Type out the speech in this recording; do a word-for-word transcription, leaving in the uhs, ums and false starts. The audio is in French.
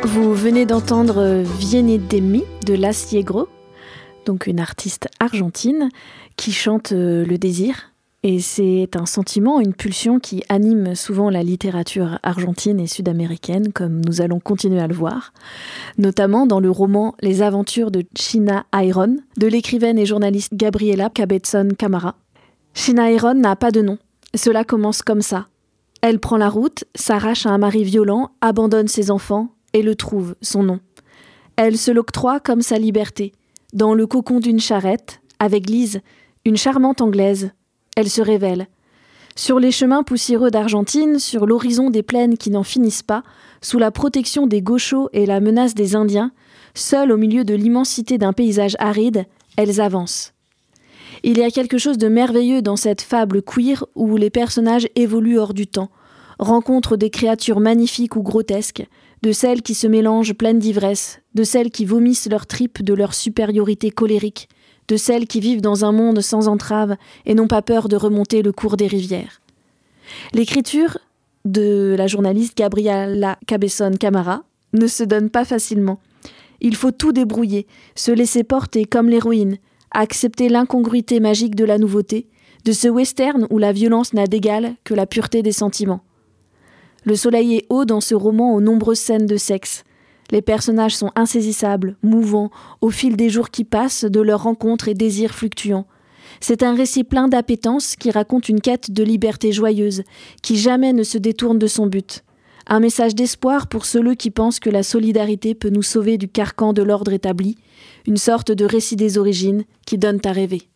Vous venez d'entendre Viene de mi de La Ciegro, donc une artiste argentine qui chante le désir. Et c'est un sentiment, une pulsion qui anime souvent la littérature argentine et sud-américaine, comme nous allons continuer à le voir, notamment dans le roman Les aventures de China Ayron, de l'écrivaine et journaliste Gabriela Cabezón Camara. China Ayron n'a pas de nom. Cela commence comme ça. Elle prend la route, s'arrache à un mari violent, abandonne ses enfants et le trouve, son nom. Elle se l'octroie comme sa liberté, dans le cocon d'une charrette, avec Lise, une charmante Anglaise. Elle se révèle. Sur les chemins poussiéreux d'Argentine, sur l'horizon des plaines qui n'en finissent pas, sous la protection des gauchos et la menace des Indiens, seules au milieu de l'immensité d'un paysage aride, elles avancent. Il y a quelque chose de merveilleux dans cette fable queer où les personnages évoluent hors du temps, rencontrent des créatures magnifiques ou grotesques, de celles qui se mélangent pleines d'ivresse, de celles qui vomissent leurs tripes de leur supériorité colérique, de celles qui vivent dans un monde sans entrave et n'ont pas peur de remonter le cours des rivières. L'écriture de la journaliste Gabriela Cabezón Camara ne se donne pas facilement. Il faut tout débrouiller, se laisser porter comme l'héroïne, accepter l'incongruité magique de la nouveauté, de ce western où la violence n'a d'égal que la pureté des sentiments. Le soleil est haut dans ce roman aux nombreuses scènes de sexe. Les personnages sont insaisissables, mouvants, au fil des jours qui passent, de leurs rencontres et désirs fluctuants. C'est un récit plein d'appétence qui raconte une quête de liberté joyeuse, qui jamais ne se détourne de son but. Un message d'espoir pour ceux qui pensent que la solidarité peut nous sauver du carcan de l'ordre établi, une sorte de récit des origines qui donne à rêver.